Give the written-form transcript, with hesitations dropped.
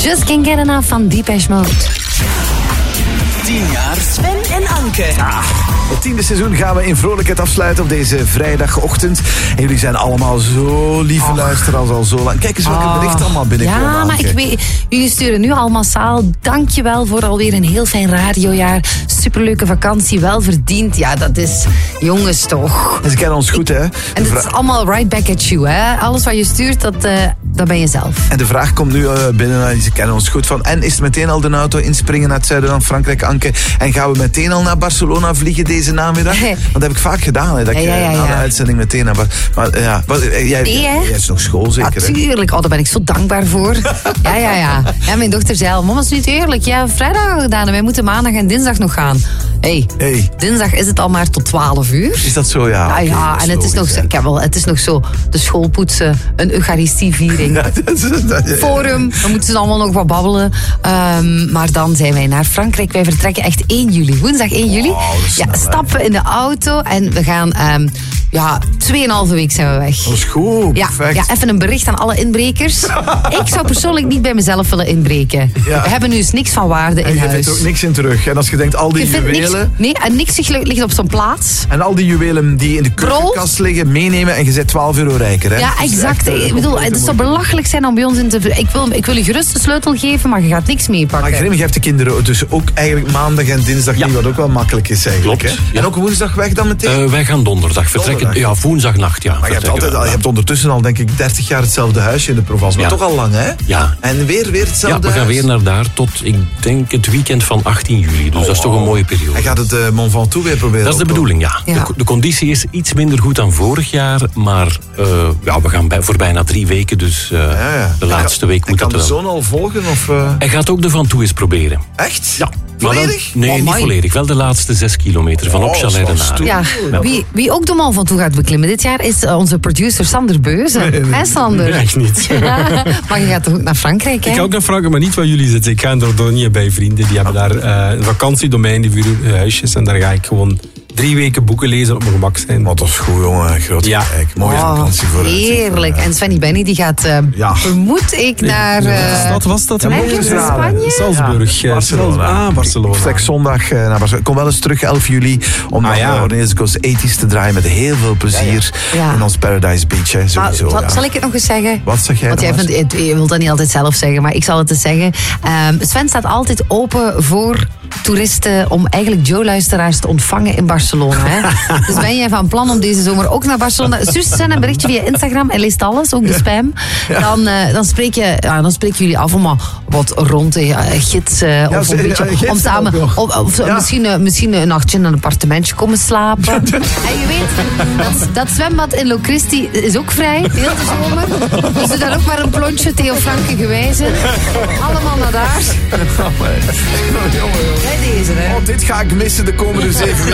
Just Can't Get Enough van Depeche Mode. 10 jaar Sven en Anke. Het 10e seizoen gaan we in vrolijkheid afsluiten op deze vrijdagochtend. En jullie zijn allemaal zo lieve luisteraars al zo lang. Kijk eens welke berichten allemaal binnenkomen. Ja, maar ik weet, jullie sturen nu al massaal. Dankjewel voor alweer een heel fijn radiojaar. Superleuke vakantie, wel verdiend. Ja, dat is jongens toch. En ze kennen ons goed, hè? En het is allemaal right back at you, hè? Alles wat je stuurt, dat ben je zelf. En de vraag komt nu binnen, ze kennen ons goed van. En is het meteen al de auto inspringen naar het zuiden van Frankrijk, Anke? En gaan we meteen al naar Barcelona vliegen deze namiddag? Want dat heb ik vaak gedaan, hè, dat ik na de uitzending meteen naar Barcelona. Maar ja, jij is nog school zeker, hè? Natuurlijk, daar ben ik zo dankbaar voor. Ja, mijn dochter zei al, mama, is niet eerlijk. Ja, vrijdag al gedaan en wij moeten maandag en dinsdag nog gaan. Hey. Dinsdag is het al maar tot 12 uur. Is dat zo, ja? Ja, en het is nog zo, het is nog zo, de schoolpoetsen, een eucharistieviering. Forum, dan moeten ze allemaal nog wat babbelen. Maar dan zijn wij naar Frankrijk. Wij vertrekken echt 1 juli, woensdag 1 juli. Stappen in de auto en we gaan 2,5 week zijn we weg. Dat is goed, perfect. Ja, even een bericht aan alle inbrekers. Ik zou persoonlijk niet bij mezelf willen inbreken. Ja. We hebben nu eens niks van waarde in huis. En je vindt ook niks in terug. En als je denkt, al die juwelen... en niks ligt op zijn plaats. En al die juwelen die in de keukenkast liggen, meenemen en je bent 12 euro rijker, hè? Ja, exact. Ik bedoel, het zou belachelijk zijn om bij ons in te... Ik wil je gerust de sleutel geven, maar je gaat niks meepakken. Maar Grim, je hebt de kinderen dus ook eigenlijk maandag en dinsdag niet, wat ook wel makkelijk is eigenlijk. Klopt. Hè? En ook woensdag weg dan meteen? Wij gaan donderdag vertrekken. Ja, woensdagnacht, ja. Maar je hebt ondertussen al, denk ik, 30 jaar hetzelfde huisje in de Provence. Maar toch al lang, hè? Ja. En weer hetzelfde huis? Ja, we gaan weer naar daar tot, ik denk, het weekend van 18 juli. Dus dat is toch een mooie periode. En gaat het Mont Ventoux weer proberen? Dat is de bedoeling, ja. De conditie is iets minder goed dan vorig jaar. Maar we gaan voor bijna 3 weken. Dus de laatste week moet dat wel. Kan de zoon al volgen? Of, Hij gaat ook de Ventoux eens proberen. Echt? Ja. Volledig? Nee, niet volledig. Wel de laatste 6 kilometer van op Chalet de Nare. Ja, wie ook de Mont Ventoux gaat beklimmen dit jaar is onze producer Sander Beuze. Hé, Sander? Nee, echt niet. Ja, maar je gaat toch ook naar Frankrijk, hè? Ik ga ook naar Frankrijk, maar niet waar jullie zitten. Ik ga in Dordogne bij vrienden. Die hebben daar een vakantiedomein, die vuren huisjes. En daar ga ik gewoon 3 weken boeken lezen op mijn gemak zijn. Wat is goed, jongen. Groot kijk. Mooie vakantie voor heerlijk. En Svenny Benny die gaat, vermoed ik, naar... Wat was dat? Ergens in Spanje? Salzburg. Barcelona. Barcelona. Straks zondag naar Barcelona. Kom wel eens terug, 11 juli, om Ornees Goes 80's te draaien met heel veel plezier in ons Paradise Beach. Hè, sowieso, maar, zal ik het nog eens zeggen? Wat zeg jij? Want je wilt dat niet altijd zelf zeggen, maar ik zal het eens zeggen. Sven staat altijd open voor toeristen om eigenlijk Joe-luisteraars te ontvangen in Barcelona. Hè? Dus ben jij van plan om deze zomer ook naar Barcelona... Stuur Sven een berichtje via Instagram en leest alles, ook de spam. Dan spreken jullie af om wat rond te gidsen. Of een beetje, om samen... Misschien een nachtje in een appartementje komen slapen. En je weet, dat zwembad in Locristi is ook vrij, heel de zomer. Dus doe dan ook maar een plontje Theo Franke gewijzen. Allemaal naar daar. Bij deze, hè. Dit ga ik missen de komende 7 weken.